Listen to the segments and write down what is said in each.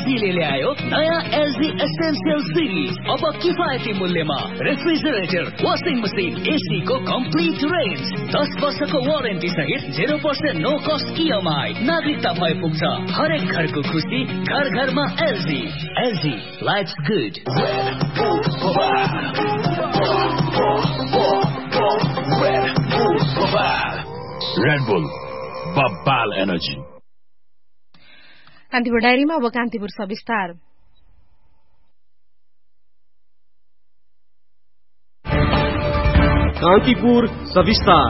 एलजीले ल्यायो नयाँ LG essential series. अब किफायती मूल्यमा रेफ्रिजरेटर, वाशिङ मसिन, एसी को कम्प्लिट रेन्ज, 10 वर्षको वारेन्टी सहित 0% नो कस्ट इएमआई। नागरिकता भए पुग्छ हरेक घरको खुसी, घर घरमा LG. LG lives good. Red Bull, Babal Energy। Kantipur डायरीमा अब कान्तिपुर सविस्तार। कान्तिपुर सविस्तार।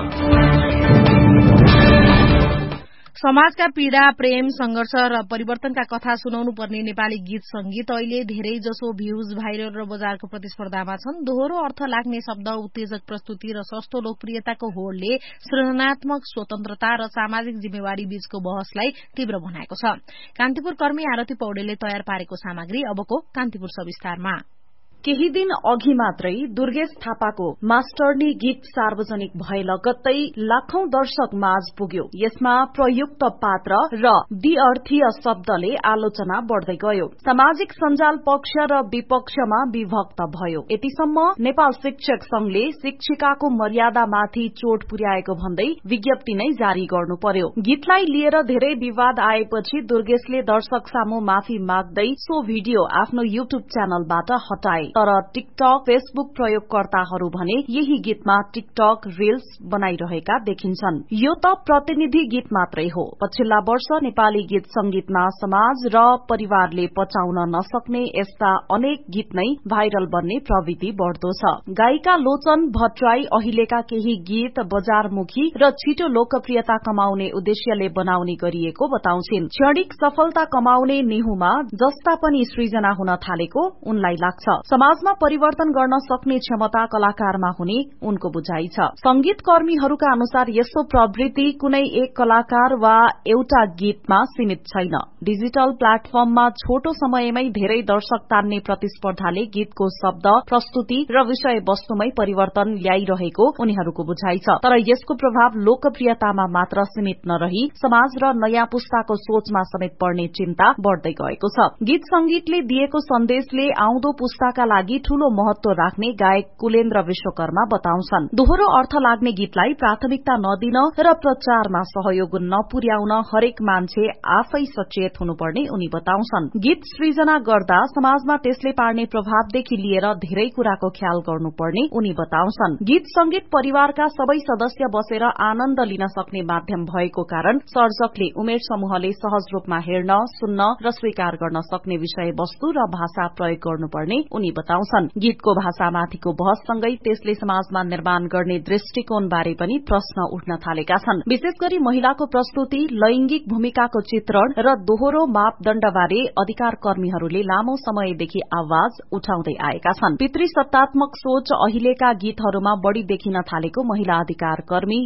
समाजका पीड़ा, प्रेम, संघर्ष र परिवर्तनका कथा सुनाउनु पर्ने नेपाली गीत संगीत अहिले धेरै जसो भ्यूज, भाइरल र बजारको प्रतिस्पर्धामा छन्। दोहोरो अर्थ लाग्ने शब्द, उत्तेजक प्रस्तुति र सस्तो लोकप्रियताको होडले सृजनात्मक स्वतन्त्रता र सामाजिक जिम्मेवारी बीचको बहसलाई तीव्र बनाएको छ। कान्तिपुर कर्मी आरती पौडेलले तयार पारेको सामग्री अबको कान्तिपुर सविस्तारमा। केही दिन अघि मात्रै दुर्गेश थापाको मास्टरनी गीत सार्वजनिक भए लगत्तै लाखौं दर्शक माझ पुग्यो। यसमा प्रयुक्त पात्र र द्विअर्थीय शब्दले आलोचना बढ़दै गयो। सामाजिक सञ्जाल पक्ष र विपक्षमा विभक्त भयो। यतिसम्म नेपाल शिक्षक संघले शिक्षिकाको मर्यादामाथि चोट पुर्याएको भन्दै विज्ञप्ति नै जारी गर्नु पर्यो। गीतलाई लिएर धेरै विवाद आएपछि दुर्गेशले दर्शक सामु माफी माग्दै सो भिडियो आफ्नो युट्युब च्यानलबाट हटाए। तर टिकटक, फेसबुक प्रयोगकर्ताहरू भने यही गीतमा टिकटक रिल्स बनाइरहेका देखिन्छन्। यो त प्रतिनिधि गीत मात्रै हो। पछिल्ला वर्ष नेपाली गीत संगीतमा समाज र परिवारले पचाउन नसक्ने यस्ता अनेक गीत नै भाइरल बन्ने प्रवृत्ति बढ़दो छ। गायिका लोचन भट्टराई अहिलेका केही गीत बजारमुखी र छिटो लोकप्रियता कमाउने उद्देश्यले बनाउने गरिएको बताउँछिन्। क्षणिक सफलता कमाउने निहुमा जस्ता पनि सृजना हुन थालेको उनलाई लाग्छ। समाजमा परिवर्तन गर्न सक्ने क्षमता कलाकारमा हुने उनको बुझाइ छ। संगीत कर्मीहरूका अनुसार यस्तो प्रवृत्ति कुनै एक कलाकार वा एउटा गीतमा सीमित छैन। डिजिटल प्लेटफर्ममा छोटो समयमै धेरै दर्शक तान्ने प्रतिस्पर्धाले गीतको शब्द, प्रस्तुति र विषय वस्तुमै परिवर्तन ल्याइरहेको उनीहरूको बुझाइ छ। तर यसको प्रभाव लोकप्रियतामा मात्र सीमित नरही समाज र नयाँ पुस्ताको सोचमा समेत पर्ने चिन्ता बढ़दै गएको छ। गीत संगीतले दिएको सन्देशले आउँदो पुस्ताका लागि ठूलो महत्व राख्ने गायक कुलेन्द्र विश्वकर्मा बताउँछन्। दोहोरो अर्थ लाग्ने गीतलाई प्राथमिकता नदिन र प्रचारमा सहयोग नपुर्याउन हरेक मान्छे आफै सचेत हुनुपर्ने उनी बताउँछन्। गीत सृजना गर्दा समाजमा त्यसले पार्ने प्रभावदेखि लिएर धेरै कुराको ख्याल गर्नुपर्ने उनी बताउँछन्। गीत संगीत परिवारका सबै सदस्य बसेर आनन्द लिन सक्ने माध्यम भएको कारण सर्जकले उमेर समूहले सहज रूपमा हेर्न, सुन्न र स्वीकार गर्न सक्ने विषय वस्तु र भाषा प्रयोग गर्नुपर्ने उनी बताउँछन्। गीतको भाषामाथिको बहससँगै त्यसले समाजमा निर्माण गर्ने दृष्टिकोणबारे पनि प्रश्न उठ्न थालेका छन्। विशेष गरी महिलाको प्रस्तुति, लैंगिक भूमिकाको चित्रण र दोहोरो मापदण्डबारे अधिकार कर्मीहरूले लामो समयदेखि आवाज उठाउँदै आएका छन्। पितृसत्तात्मक सोच अहिलेका गीतहरूमा बढ़ी देखिन थालेको महिला अधिकार कर्मी